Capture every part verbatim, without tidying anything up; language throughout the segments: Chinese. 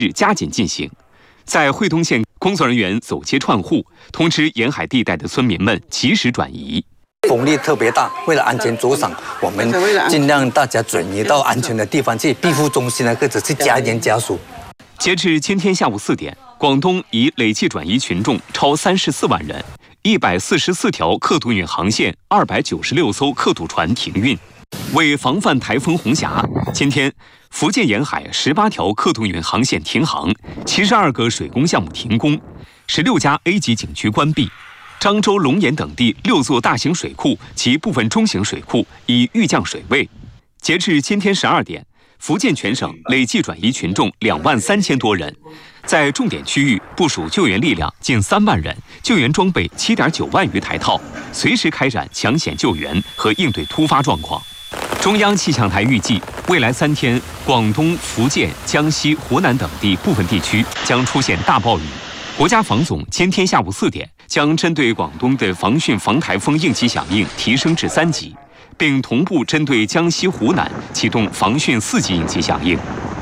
日加紧进行。在惠东县，工作人员走街串户，通知沿海地带的村民们及时转移。 风力特别大，为了安全着想，我们尽量大家转移到安全的地方去，庇护中心呢，或者是家人家属。 截至今天下午四点，广东已累计转移群众超三十四万人，一百四十四条客渡运航线，二百九十六艘客渡船停运。为防范台风红霞，今天福建沿海十八条客渡运航线停航，七十二个水工项目停工，十六家 A 级景区关闭。漳州、龙岩等地六座大型水库及部分中型水库已预降水位。截至今天十二点，福建全省累计转移群众两万三千多人，在重点区域部署救援力量近三万人，救援装备七点九万余台套，随时开展抢险救援和应对突发状况。中央气象台预计，未来三天，广东、福建、江西、湖南等地部分地区将出现大暴雨。国家防总今天下午四点将针对广东的防汛防台风应急响应提升至三级，并同步针对江西、湖南启动防汛四级应急响应。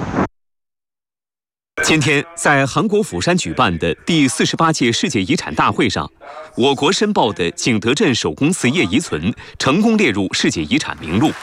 今天，在韩国釜山举办的第四十八届世界遗产大会上，我国申报的景德镇手工瓷业遗存成功列入世界遗产名录。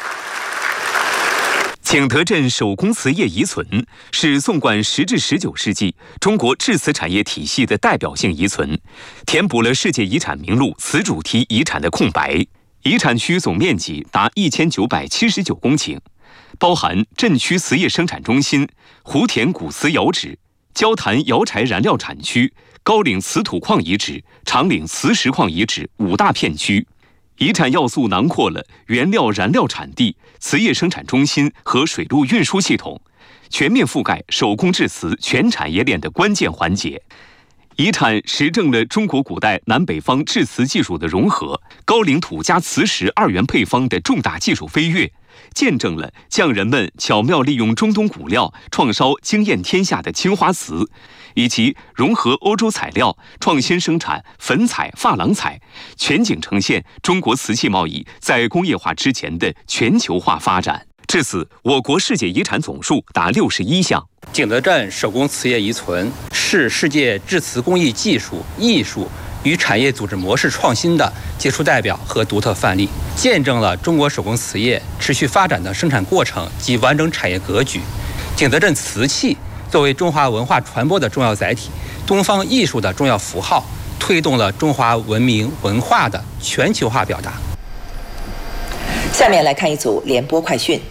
景德镇手工瓷业遗存是纵贯十至十九世纪中国制瓷产业体系的代表性遗存，填补了世界遗产名录瓷主题遗产的空白。遗产区总面积达一千九百七十九公顷，包含镇区瓷业生产中心、湖田古瓷窑址、焦坛窑柴燃料产区、高岭瓷土矿遗址、长岭瓷石矿遗址五大片区。遗产要素囊括了原料燃料产地、瓷业生产中心和水路运输系统，全面覆盖手工制瓷全产业链的关键环节。遗产实证了中国古代南北方制瓷技术的融合，高岭土加磁石二元配方的重大技术飞跃，见证了匠人们巧妙利用中东骨料创烧惊艳天下的青花瓷，以及融合欧洲材料创新生产粉彩、珐琅彩，全景呈现中国瓷器贸易在工业化之前的全球化发展。至此，我国世界遗产总数达六十一项。 景德镇手工瓷业遗存是世界制瓷工艺技术、艺术与产业组织模式创新的杰出代表和独特范例，见证了中国手工瓷业持续发展的生产过程及完整产业格局。景德镇瓷器作为中华文化传播的重要载体，东方艺术的重要符号，推动了中华文明文化的全球化表达。 下面来看一组联播快讯。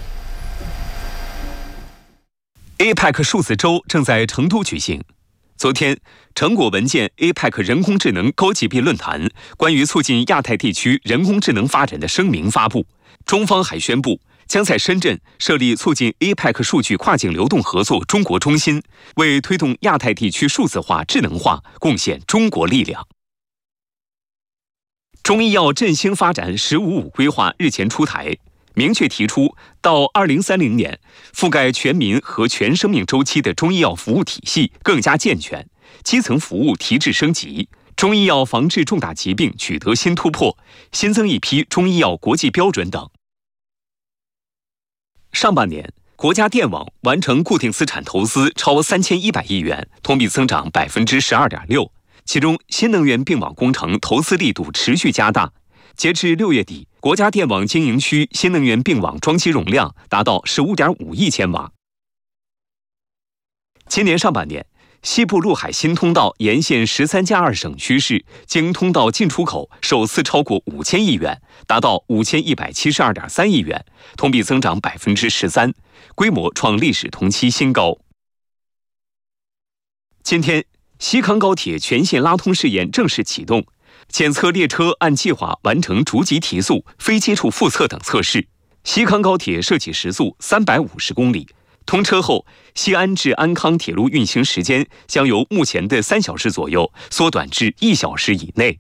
A P E C 数字周正在成都举行。昨天，成果文件 A P E C 人工智能高级别论坛关于促进亚太地区人工智能发展的声明发布，中方还宣布将在深圳设立促进 A P E C 数据跨境流动合作中国中心，为推动亚太地区数字化、智能化贡献中国力量。中医药振兴发展“十五五”规划日前出台，明确提出，到二零三零年，覆盖全民和全生命周期的中医药服务体系更加健全，基层服务提质升级，中医药防治重大疾病取得新突破，新增一批中医药国际标准等。上半年，国家电网完成固定资产投资超三千一百亿元，同比增长百分之十二点六。其中，新能源并网工程投资力度持续加大。截至六月底，国家电网经营区新能源并网装机容量达到十五点五亿千瓦。今年上半年，西部陆海新通道沿线十三加二省区市经通道进出口首次超过五千亿元，达到五千一百七十二点三亿元，同比增长百分之十三，规模创历史同期新高。今天，西康高铁全线拉通试验正式启动，检测列车按计划完成逐级提速、非接触复测等测试。西康高铁设计时速三百五十公里，通车后，西安至安康铁路运行时间将由目前的三小时左右缩短至一小时以内。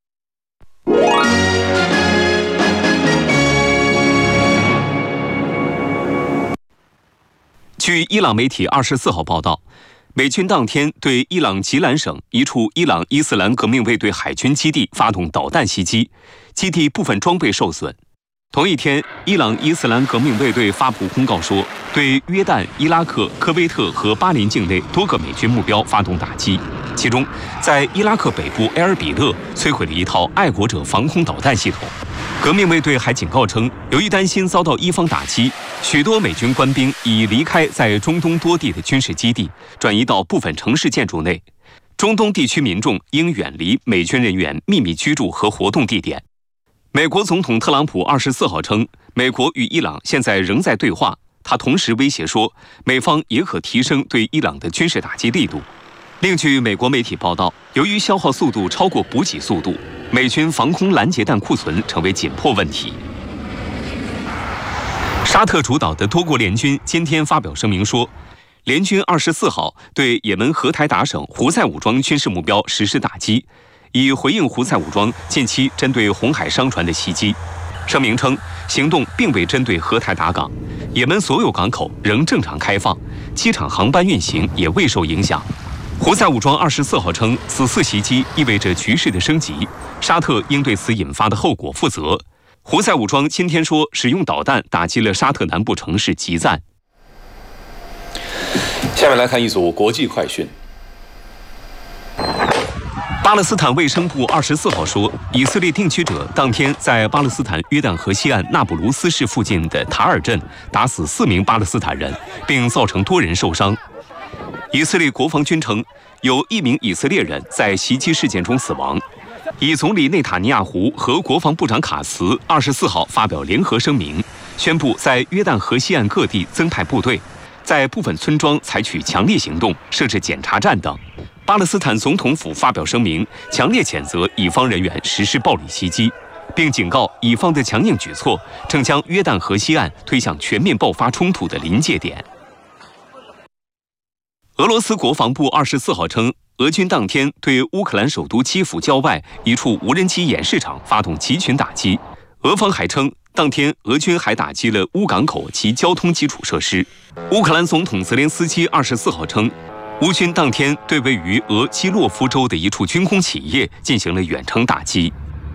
据伊朗媒体二十四号报道，美军当天对伊朗吉兰省一处伊朗伊斯兰革命卫队海军基地发动导弹袭击，基地部分装备受损。 同一天，伊朗伊斯兰革命卫队发布公告说，对约旦、伊拉克、科威特和巴林境内多个美军目标发动打击。其中，在伊拉克北部埃尔比勒摧毁了一套爱国者防空导弹系统。革命卫队还警告称，由于担心遭到伊方打击，许多美军官兵已离开在中东多地的军事基地，转移到部分城市建筑内。中东地区民众应远离美军人员秘密居住和活动地点。美国总统特朗普二十四号称，美国与伊朗现在仍在对话。他同时威胁说，美方也可提升对伊朗的军事打击力度。另据美国媒体报道，由于消耗速度超过补给速度，美军防空拦截弹库存成为紧迫问题。沙特主导的多国联军今天发表声明说，联军二十四号对也门荷台达省胡塞武装军事目标实施打击，以回应胡塞武装近期针对红海商船的袭击。声明称，行动并未针对荷台达港，也门所有港口仍正常开放，机场航班运行也未受影响。胡塞武装二十四号称，此次袭击意味着局势的升级，沙特应对此引发的后果负责。胡塞武装今天说，使用导弹打击了沙特南部城市吉赞。 下面来看一组国际快讯。 巴勒斯坦卫生部二十四号说，以色列定居者当天在巴勒斯坦约旦河西岸纳卜卢斯市附近的塔尔镇打死四名巴勒斯坦人，并造成多人受伤。以色列国防军称，有一名以色列人在袭击事件中死亡。以总理内塔尼亚胡和国防部长卡茨二十四号发表联合声明，宣布在约旦河西岸各地增派部队，在部分村庄采取强力行动，设置检查站等。巴勒斯坦总统府发表声明，强烈谴责以方人员实施暴力袭击，并警告以方的强硬举措正将约旦河西岸推向全面爆发冲突的临界点。俄罗斯国防部二十四号称，俄军当天对乌克兰首都基辅郊外一处无人机演示场发动集群打击。俄方还称，当天俄军还打击了乌港口及交通基础设施。乌克兰总统泽连斯基二十四号称，乌军当天对位于俄基洛夫州的一处军工企业进行了远程打击。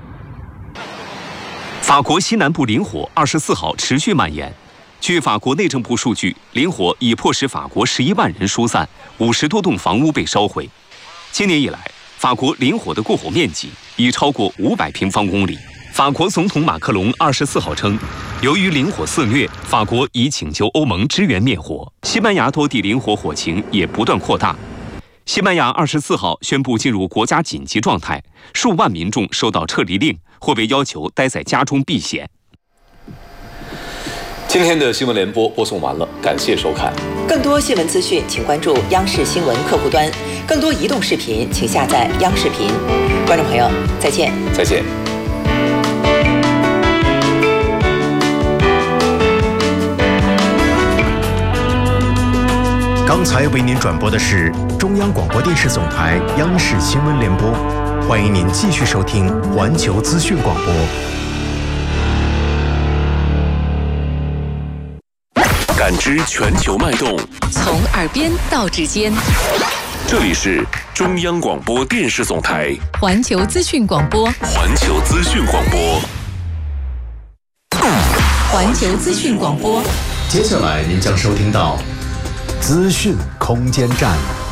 法国西南部林火二十四号持续蔓延。据法国内政部数据，林火已迫使法国十一万人疏散，五十多栋房屋被烧毁。今年以来，法国林火的过火面积已超过五百平方公里。法国总统马克龙二十四号称，由于林火肆虐，法国已请求欧盟支援灭火。西班牙多地林火火情也不断扩大。西班牙二十四号宣布进入国家紧急状态，数万民众收到撤离令，或被要求待在家中避险。 今天的新闻联播播送完了，感谢收看。 更多新闻资讯，请关注央视新闻客户端；更多移动视频，请下载央视频。观众朋友，再见。 再见。 刚才为您转播的是中央广播电视总台央视新闻联播，欢迎您继续收听环球资讯广播。 感知全球脉动， 从耳边到指尖。 这里是中央广播电视总台环球资讯广播。 环球资讯广播。 环球资讯广播。 接下来您将收听到资讯空间站。